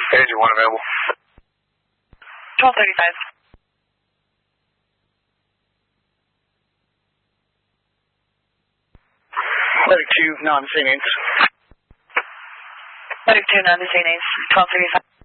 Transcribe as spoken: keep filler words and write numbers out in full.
Agent one available. twelve thirty-five. Medic two, non-Saint Ains. Medic two, non-Saint Ains, twelve thirty-five.